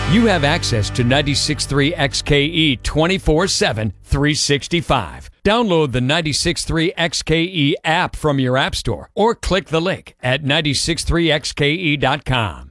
You have access to 96.3 XKE 24/7, 365. Download the 96.3 XKE app from your app store or click the link at 963xke.com.